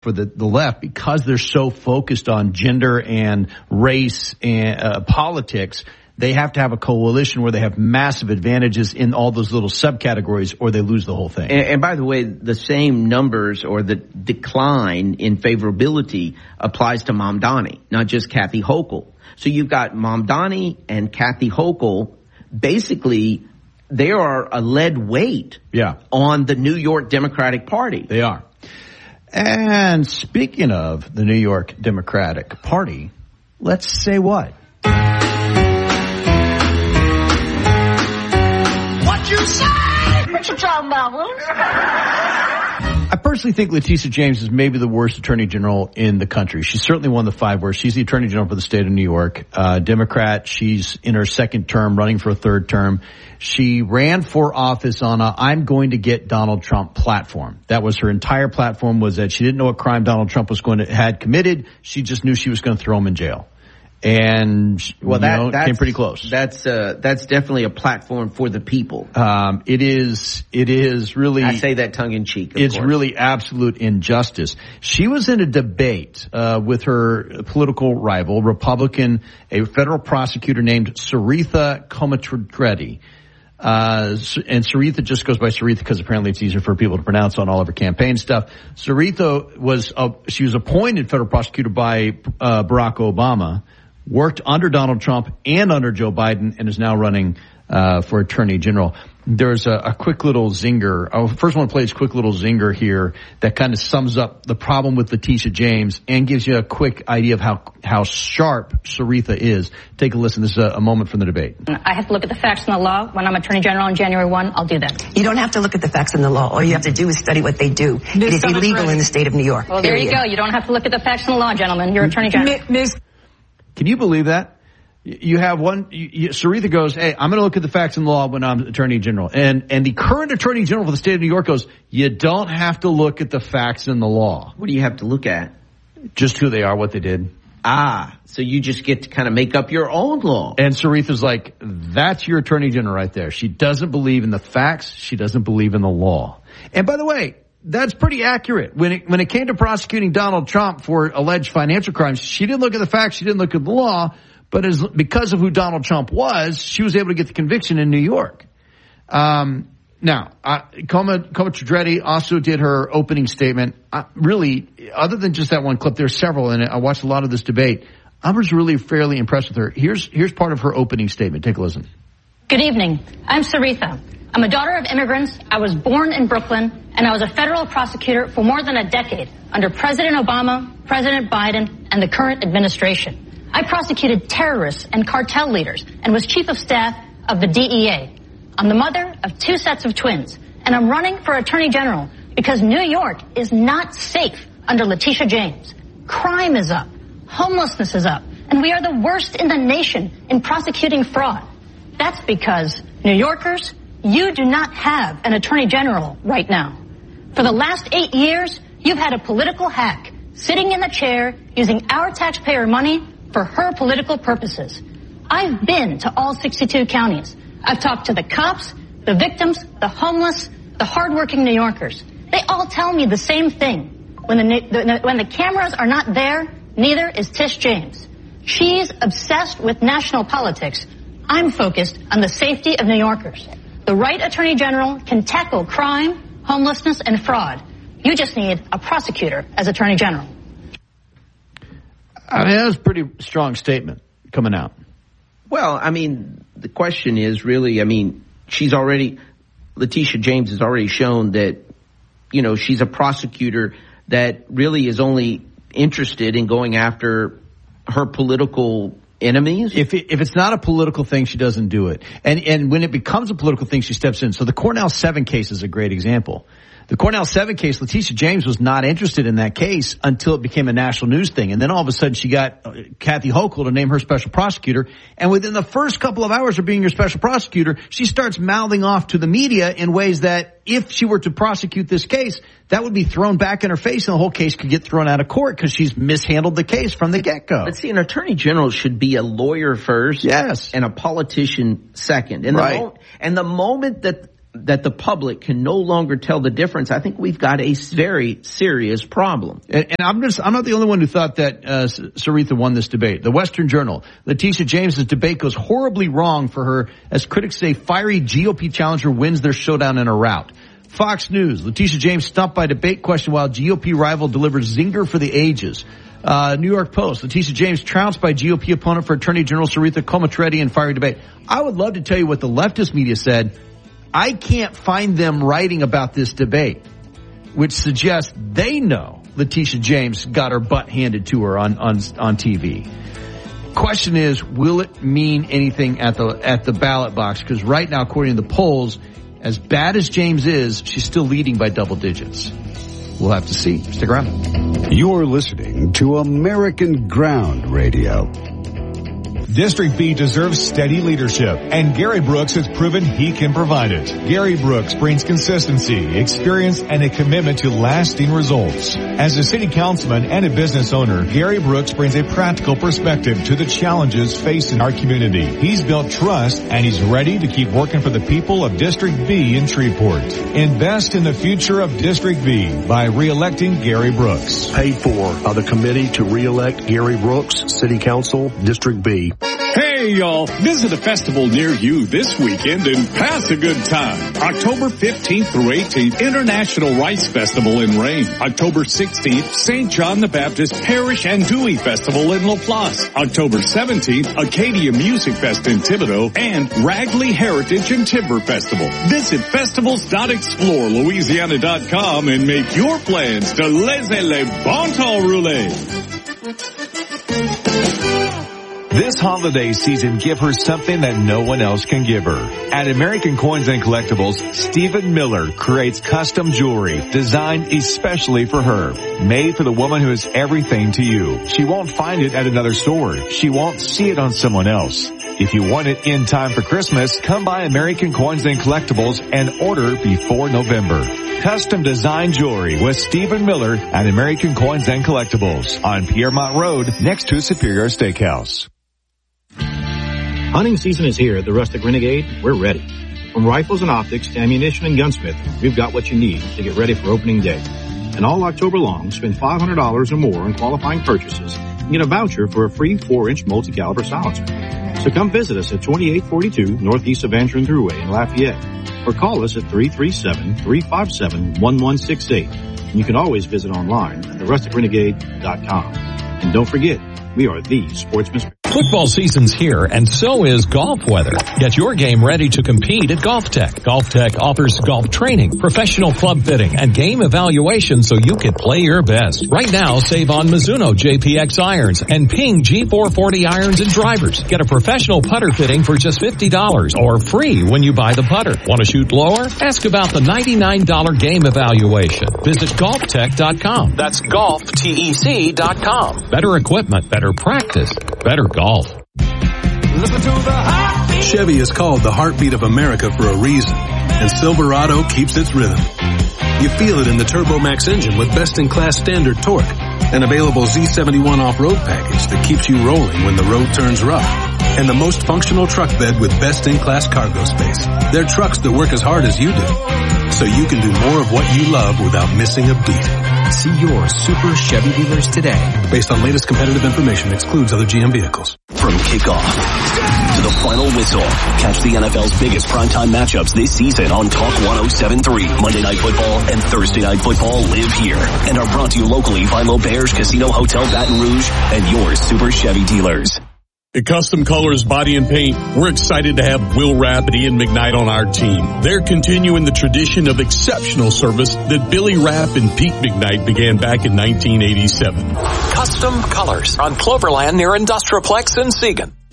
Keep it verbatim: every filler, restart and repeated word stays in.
for the, the left, because they're so focused on gender and race and uh, politics, they have to have a coalition where they have massive advantages in all those little subcategories, or they lose the whole thing. And, and by the way, the same numbers or the decline in favorability applies to Mamdani, not just Kathy Hochul. So you've got Mamdani and Kathy Hochul. Basically, they are a lead weight yeah. on the New York Democratic Party. They are. And speaking of the New York Democratic Party, let's say what? What you say? What you talking about, Willis? I personally think Letitia James is maybe the worst attorney general in the country. She's certainly one of the five worst. She's the attorney general for the state of New York, uh, Democrat. She's in her second term, running for a third term. She ran for office on a I'm going to get Donald Trump platform. That was her entire platform, was that she didn't know what crime Donald Trump was going to had committed. She just knew she was going to throw him in jail. And, well, that you know, came pretty close. That's, uh, that's definitely a platform for the people. Um, it is, it is really. I say that tongue in cheek. It's course. really absolute injustice. She was in a debate, uh, with her political rival, Republican, a federal prosecutor named Saritha Komatreddy. Uh, and Saritha just goes by Saritha because apparently it's easier for people to pronounce on all of her campaign stuff. Saritha was, uh, she was appointed federal prosecutor by, uh, Barack Obama, worked under Donald Trump and under Joe Biden, and is now running uh for attorney general. There's a, a quick little zinger. I first want to play this quick little zinger here that kind of sums up the problem with Letitia James and gives you a quick idea of how how sharp Saritha is. Take a listen. This is a, a moment from the debate. I have to look at the facts and the law. When I'm attorney general on January first, I'll do that. You don't have to look at the facts and the law. All you have to do is study what they do. It is illegal in the state of New York. Well, there you go. You don't have to look at the facts and the law, gentlemen. You're attorney general. Miz Can you believe that? You have one, you, you, Saritha goes, hey, I'm going to look at the facts and law when I'm attorney general. And, and the current attorney general for the state of New York goes, you don't have to look at the facts and the law. What do you have to look at? Just who they are, what they did. Ah, so you just get to kind of make up your own law. And Saritha's like, that's your attorney general right there. She doesn't believe in the facts. She doesn't believe in the law. And by the way, that's pretty accurate. When it, when it came to prosecuting Donald Trump for alleged financial crimes, she didn't look at the facts. She didn't look at the law. But as, because of who Donald Trump was, she was able to get the conviction in New York. Um, now, uh, Komatreddy also did her opening statement. Uh, really, other than just that one clip, there's several in it. I watched a lot of this debate. I was really fairly impressed with her. Here's, here's part of her opening statement. Take a listen. Good evening. I'm Saritha. I'm a daughter of immigrants. I was born in Brooklyn, and I was a federal prosecutor for more than a decade under President Obama, President Biden, and the current administration. I prosecuted terrorists and cartel leaders and was chief of staff of the D E A. I'm the mother of two sets of twins, and I'm running for attorney general because New York is not safe under Letitia James. Crime is up, homelessness is up, and we are the worst in the nation in prosecuting fraud. That's because, New Yorkers, you do not have an attorney general right now. For the last eight years, you've had a political hack sitting in the chair using our taxpayer money for her political purposes. I've been to all sixty-two counties. I've talked to the cops, the victims, the homeless, the hardworking New Yorkers. They all tell me the same thing. When the, the, when the cameras are not there, neither is Tish James. She's obsessed with national politics. I'm focused on the safety of New Yorkers. The right attorney general can tackle crime, homelessness, and fraud. You just need a prosecutor as attorney general. I mean, that was a pretty strong statement coming out. Well, I mean, the question is really, I mean, she's already, Letitia James has already shown that, you know, she's a prosecutor that really is only interested in going after her political enemies. If it, if it's not a political thing, she doesn't do it. And and when it becomes a political thing, she steps in. So the Cornell seven case is a great example. The Cornell seven case, Letitia James was not interested in that case until it became a national news thing. And then all of a sudden she got uh, Kathy Hochul to name her special prosecutor. And within the first couple of hours of being your special prosecutor, she starts mouthing off to the media in ways that if she were to prosecute this case, that would be thrown back in her face and the whole case could get thrown out of court because she's mishandled the case from the get-go. But see, an attorney general should be a lawyer first. Yes. And a politician second. And right. The mo- and the moment that that the public can no longer tell the difference, I think we've got a very serious problem. And, and I'm just, I'm not the only one who thought that uh, Saritha won this debate. The Western Journal, Letitia James's debate goes horribly wrong for her as critics say fiery G O P challenger wins their showdown in a rout. Fox News, Letitia James stumped by debate question while G O P rival delivers zinger for the ages. Uh, New York Post, Letitia James trounced by G O P opponent for Attorney General Saritha Komatreddy in fiery debate. I would love to tell you what the leftist media said. I can't find them writing about this debate, which suggests they know Letitia James got her butt handed to her on, on, on T V. Question is, will it mean anything at the, at the ballot box? Because right now, according to the polls, as bad as James is, she's still leading by double digits. We'll have to see. Stick around. You're listening to American Ground Radio. District B deserves steady leadership, and Gary Brooks has proven he can provide it. Gary Brooks brings consistency, experience, and a commitment to lasting results. As a city councilman and a business owner, Gary Brooks brings a practical perspective to the challenges facing our community. He's built trust, and he's ready to keep working for the people of District B in Shreveport. Invest in the future of District B by re-electing Gary Brooks. Paid for by the committee to re-elect Gary Brooks, City Council, District B. Hey, y'all, visit a festival near you this weekend and pass a good time. October fifteenth through eighteenth, International Rice Festival in Rain. October sixteenth, Saint John the Baptist Parish and Dewey Festival in LaPlace. October seventeenth, Acadia Music Fest in Thibodaux and Ragley Heritage and Timber Festival. Visit festivals dot explore louisiana dot com and make your plans to laissez le bon temps rouler. This holiday season, give her something that no one else can give her. At American Coins and Collectibles, Stephen Miller creates custom jewelry designed especially for her. Made for the woman who is everything to you. She won't find it at another store. She won't see it on someone else. If you want it in time for Christmas, come by American Coins and Collectibles and order before November. Custom design jewelry with Stephen Miller at American Coins and Collectibles on Piermont Road next to Superior Steakhouse. Hunting season is here at the Rustic Renegade. We're ready. From rifles and optics to ammunition and gunsmith, we've got what you need to get ready for opening day. And all October long, spend five hundred dollars or more on qualifying purchases and get a voucher for a free four inch multi-caliber silencer. So come visit us at twenty-eight forty-two Northeast Evangeline Thruway in Lafayette or call us at three three seven, three five seven, one one six eight. And you can always visit online at the rustic renegade dot com. And don't forget, we are the sportsman's. Football season's here, and so is golf weather. Get your game ready to compete at GolfTech. GolfTech offers golf training, professional club fitting, and game evaluation so you can play your best. Right now, save on Mizuno J P X irons and Ping G four forty irons and drivers. Get a professional putter fitting for just fifty dollars or free when you buy the putter. Want to shoot lower? Ask about the ninety-nine dollars game evaluation. Visit golf tech dot com. That's golf tech dot com. Better equipment, better practice, better golf. Chevy is called the heartbeat of America for a reason, and Silverado keeps its rhythm. You feel it in the TurboMax engine with best-in-class standard torque, an available Z seventy-one off-road package that keeps you rolling when the road turns rough, and the most functional truck bed with best-in-class cargo space. They're trucks that work as hard as you do, so you can do more of what you love without missing a beat. See your Super Chevy dealers today. Based on latest competitive information, excludes other G M vehicles. From kickoff to the final whistle, catch the N F L's biggest primetime matchups this season on Talk one oh seven point three. Monday Night Football and Thursday Night Football live here and are brought to you locally by L'Auberge Casino Hotel Baton Rouge and your Super Chevy dealers. At Custom Colors Body and Paint, we're excited to have Will Rapp and Ian McKnight on our team. They're continuing the tradition of exceptional service that Billy Rapp and Pete McKnight began back in nineteen eighty-seven. Custom Colors on Cloverland near Industrialplex in Siegen.